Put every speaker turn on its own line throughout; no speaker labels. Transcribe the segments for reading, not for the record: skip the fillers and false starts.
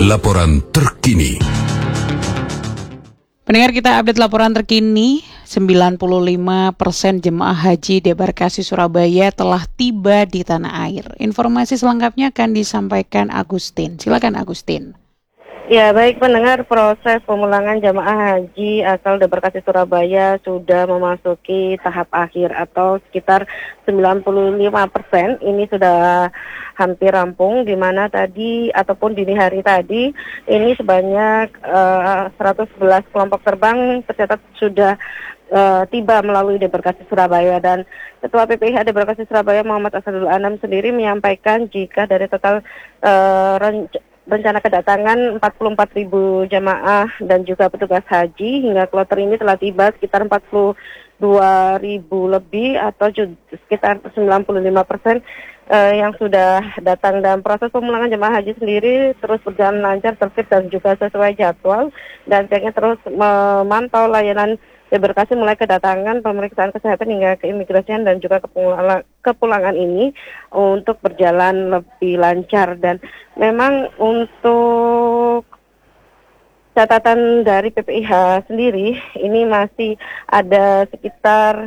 Laporan terkini.
Pendengar, kita update laporan terkini. 95% jemaah haji Debarkasi Surabaya telah tiba di tanah air. Informasi selengkapnya akan disampaikan Agustin. Silakan Agustin.
Ya, baik pendengar, proses pemulangan jamaah haji asal Debarkasi Surabaya sudah memasuki tahap akhir atau sekitar 95%. Ini sudah hampir rampung, di mana tadi ataupun dini hari tadi ini sebanyak 111 kelompok terbang tercatat sudah tiba melalui Debarkasi Surabaya, dan Ketua PPIH Debarkasi Surabaya Muhammad Asadul Anam sendiri menyampaikan jika dari total rencana kedatangan 44.000 jamaah dan juga petugas haji hingga kloter ini telah tiba sekitar 42.000 lebih atau sekitar 95% yang sudah datang, dan proses pemulangan jemaah haji sendiri terus berjalan lancar, tertib dan juga sesuai jadwal, dan pihaknya terus memantau layanan Debarkasi mulai kedatangan, pemeriksaan kesehatan hingga keimigrasian dan juga kepulangan ini untuk berjalan lebih lancar. Dan memang untuk catatan dari PPIH sendiri ini masih ada sekitar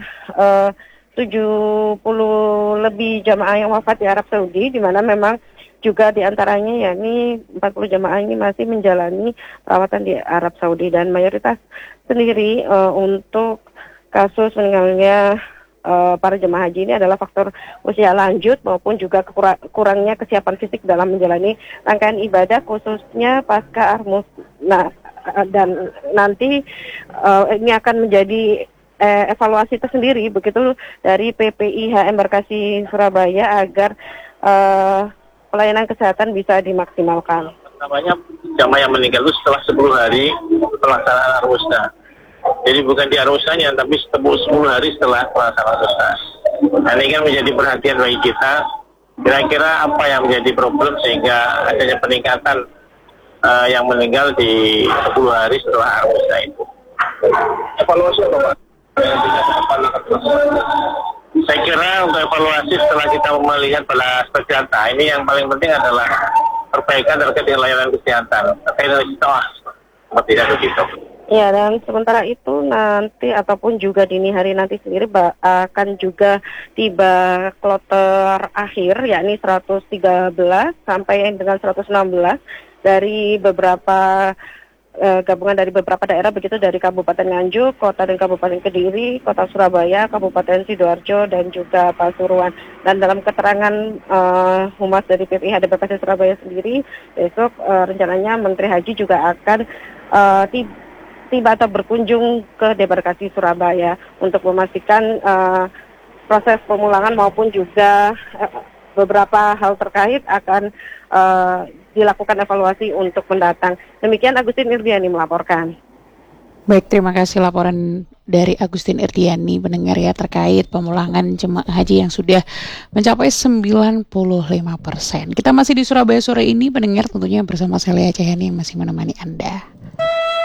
70 lebih jamaah yang wafat di Arab Saudi, di mana memang juga diantaranya yakni 40 jamaah ini masih menjalani perawatan di Arab Saudi, dan mayoritas sendiri untuk kasus meninggalnya para jemaah haji ini adalah faktor usia lanjut maupun juga kurangnya kesiapan fisik dalam menjalani rangkaian ibadah khususnya pasca Armus. Nah, dan nanti ini akan menjadi evaluasi tersendiri begitu dari PPIH Embarkasi Surabaya agar pelayanan kesehatan bisa dimaksimalkan.
Namanya jamaah yang meninggal itu setelah 10 hari pelaksanaan Arusna. Jadi bukan di Arusnanya, tapi 10 hari setelah pelaksanaan Arusna. Nah, ini kan menjadi perhatian bagi kita. Kira-kira apa yang menjadi problem sehingga adanya peningkatan yang meninggal di 10 hari setelah Arusna itu. Evaluasi apa, Pak? Saya kira untuk evaluasi setelah kita melihat pada aspek data, ini yang paling penting adalah perbaikan terkait dengan layanan kesehatan. Terkait dengan seperti itu begitu.
Ya, dan sementara itu nanti ataupun juga dini hari nanti sendiri akan juga tiba kloter akhir yakni 113 sampai dengan 116 dari beberapa gabungan dari beberapa daerah, begitu dari Kabupaten Nganjuk, Kota dan Kabupaten Kediri, Kota Surabaya, Kabupaten Sidoarjo dan juga Pasuruan. Dan dalam keterangan Humas dari PPIH Debarkasi Surabaya sendiri, besok rencananya Menteri Haji juga akan tiba atau berkunjung ke Debarkasi Surabaya untuk memastikan proses pemulangan maupun juga beberapa hal terkait akan dilakukan evaluasi untuk mendatang. Demikian Agustin Irdiani melaporkan.
Baik, terima kasih laporan dari Agustin Irdiani, pendengar ya, terkait pemulangan jemaah haji yang sudah mencapai 95%. Kita masih di Surabaya sore ini, pendengar, tentunya bersama saya Lea Cahyani yang masih menemani Anda.